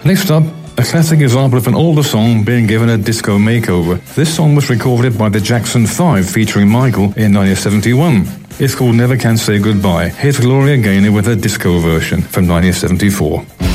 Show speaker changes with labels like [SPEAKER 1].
[SPEAKER 1] Next up, a classic example of an older song being given a disco makeover. This song was recorded by the Jackson 5 featuring Michael in 1971. It's called Never Can Say Goodbye. Here's Gloria Gaynor with a disco version from 1974.